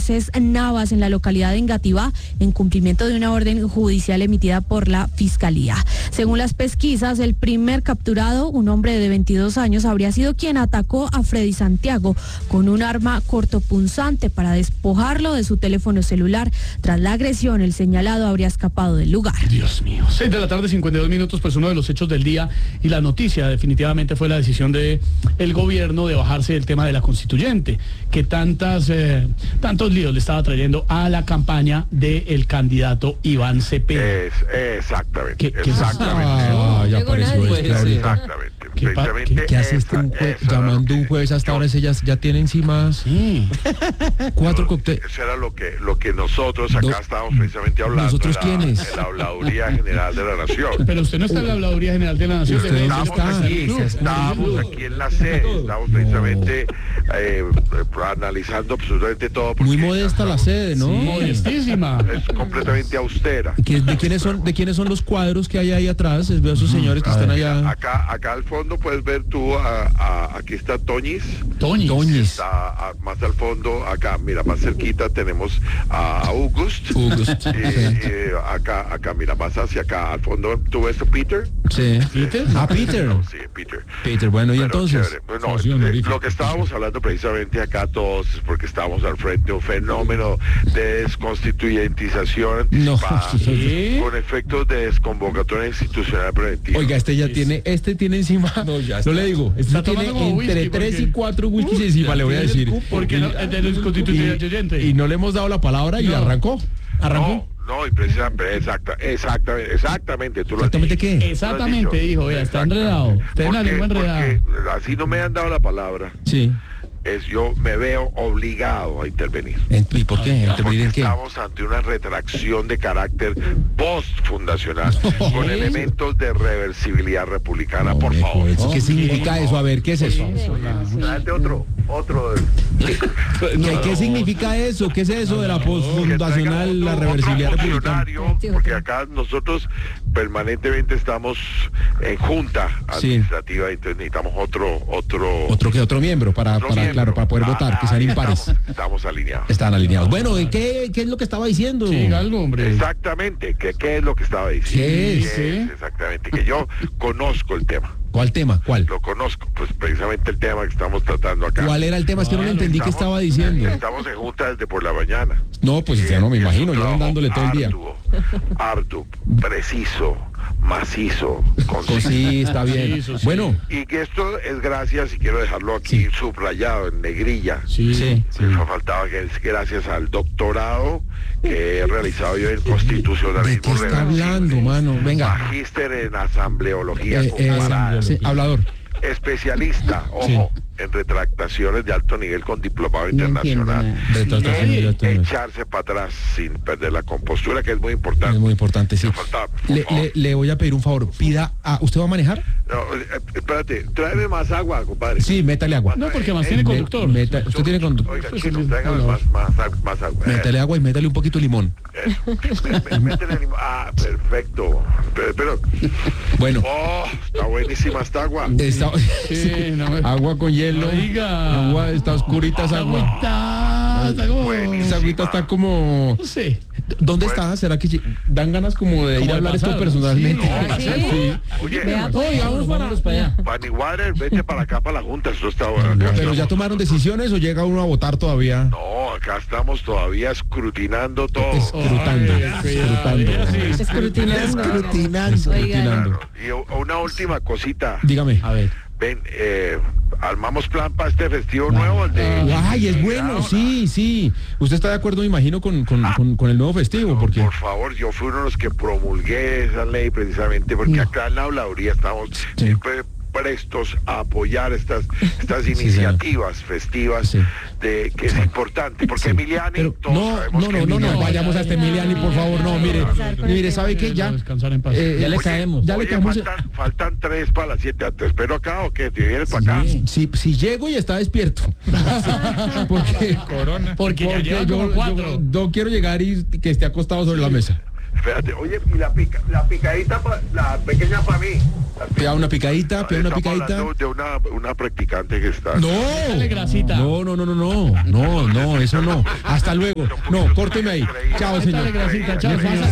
Garcés Navas en la localidad de Engativá en cumplimiento de una orden judicial emitida por la Fiscalía. Según las pesquisas, el primer capturado, un hombre de 22 años, habría sido quien atacó a Freddy Santiago con un arma cortopunzante para despojarlo de su teléfono celular. Tras la agresión, el señalado habría escapado del lugar. Dios mío. 6:52 pues uno de los hechos del día y la noticia definitivamente fue la decisión de el gobierno de bajarse del tema de la constituyente, que tantos líos le estaba trayendo a la campaña del candidato Iván Cepeda. Exactamente. Ya apareció Exactamente. ¿Qué hace llamando un jueves hasta ahora? Ese ya tiene encima 4 cócteles. Eso era lo que nosotros acá estábamos precisamente hablando. ¿Nosotros quiénes? En la Habladuría General de la Nación. Pero usted no está en la Habladuría General de la Nación. Estamos aquí en la sede. Estamos precisamente analizando absolutamente todo. Muy modesta la sede, ¿no? Sí, modestísima. Es completamente austera. ¿De quiénes son los cuadros que hay ahí atrás? Veo a esos señores que están allá. Acá al fondo puedes ver tú, aquí está Toñis. Está más al fondo, acá, mira, más cerquita tenemos a August. Acá, mira, más hacia acá, al fondo, ¿tú ves a Peter? Sí. ¿Peter? Peter. No, sí, Peter. Peter, bueno, y entonces. Lo que estábamos hablando precisamente acá todos es porque estamos al frente de un fenómeno de desconstituyentización anticipada, con efectos de desconvocatoria institucional preventiva. Oiga, este tiene encima, no le digo, este tiene entre 3 y 4 whiskies encima, le voy a decir. Porque es de desconstituyente. Y no le hemos dado la palabra y arrancó. No, y precisamente, exactamente, tú lo has ¿Exactamente dicho. qué? Exactamente, dijo, está enredado. Está en la lengua enredada. Porque así no me han dado la palabra. Sí. Yo me veo obligado a intervenir. ¿Y por qué? ¿Intervenir en qué? Estamos ante una retracción de carácter post-fundacional, con elementos de reversibilidad republicana, por favor. ¿Qué significa eso? A ver, ¿qué es eso? Tráete otro. ¿Qué significa eso? ¿Qué es eso de la post-fundacional, la reversibilidad republicana? Porque acá nosotros permanentemente estamos en junta administrativa y entonces necesitamos otro miembro para poder votar, que sean impares. Estamos alineados. Están alineados. Bueno, ¿qué es lo que estaba diciendo? Sí, algo, hombre. Exactamente, ¿qué es lo que estaba diciendo? ¿Qué es? Exactamente, que yo conozco el tema. ¿Cuál tema? ¿Cuál? Lo conozco, pues precisamente el tema que estamos tratando acá. ¿Cuál era el tema? Es que no le entendí qué estaba diciendo. Estamos en junta desde por la mañana. No, pues ya no me imagino, yo dándole todo el día. Arduo, preciso, macizo, conciso. Sí, está bien. Sí. Bueno. Y que esto es gracias, y quiero dejarlo aquí subrayado en negrilla. Sí. Me faltaba que es gracias al doctorado que he realizado yo en constitucionalismo. ¿De qué está hablando, mano? Venga. Magíster en asambleología comparada. Hablador. Especialista, ojo, en retractaciones de alto nivel con diplomado internacional. Echarse para atrás sin perder la compostura, que es muy importante. Es muy importante, sí. Le voy a pedir un favor. ¿Usted va a manejar? No, espérate, tráeme más agua, compadre. Sí, métale agua. No, porque más tiene conductor. Usted tiene conductor. Oiga, chino, tráigame más agua. Métale agua y métale un poquito de limón. Métele limón. Perfecto. Pero bueno. Está buenísima esta agua. Agua con hielo. Oiga. Agua, está oscurita esa agua. Esa agüita está como... No sé. ¿Dónde está? ¿Será que dan ganas como de ir a hablar esto personalmente? Sí. Oye, vamos para allá. Bunny Water, vete para acá, para la Junta. Eso está acá. ¿Pero ya tomaron decisiones o llega uno a votar todavía? No, acá estamos todavía escrutinando todo. Escrutinando. Y una última cosita. Dígame. A ver. Ven, armamos plan para este festivo nuevo. Ay, es bueno, sí. ¿Usted está de acuerdo, me imagino, con el nuevo festivo? Porque... Por favor, yo fui uno de los que promulgué esa ley precisamente porque acá en la habladuría estamos siempre prestos a apoyar estas iniciativas festivas que es importante, porque Emiliani, no, vayamos a este Emiliani, por favor, no, mire, ¿sabe qué? Ya le caemos. Faltan 3 para las 7, ¿te espero acá o qué? ¿Te vienes para acá? Si llego y está despierto. porque ya lleva como 4. yo no quiero llegar y que esté acostado sobre la mesa. Espérate, oye, y la picadita, la pequeña para mí. Pida una picadita, Estamos hablando de una practicante que está. No, Dale grasita. no, eso no. Hasta luego. No, córteme ahí. Chao, señor. Dale grasita, chao, señor.